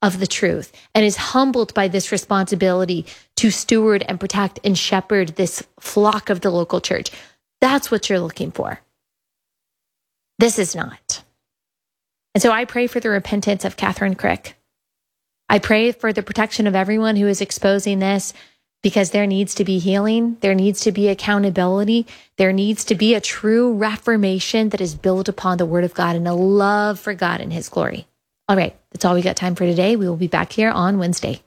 of the truth and is humbled by this responsibility to steward and protect and shepherd this flock of the local church. That's what you're looking for. This is not. And so I pray for the repentance of Catherine Crick. I pray for the protection of everyone who is exposing this, because there needs to be healing. There needs to be accountability. There needs to be a true reformation that is built upon the word of God and a love for God and his glory. All right, that's all we got time for today. We will be back here on Wednesday.